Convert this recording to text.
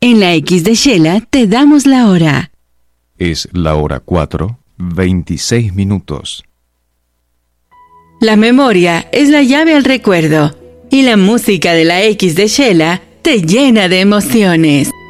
En la X de Shela te damos la hora. Es la hora 4:26. La memoria es la llave al recuerdo y la música de la X de Shela te llena de emociones.